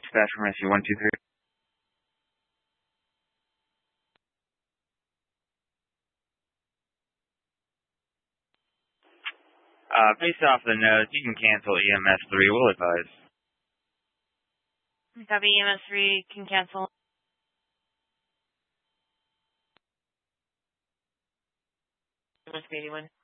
dispatch from SU-123. Based off the notes, you can cancel EMS 3. We'll advise. Copy, EMS 3 can cancel. EMS 81.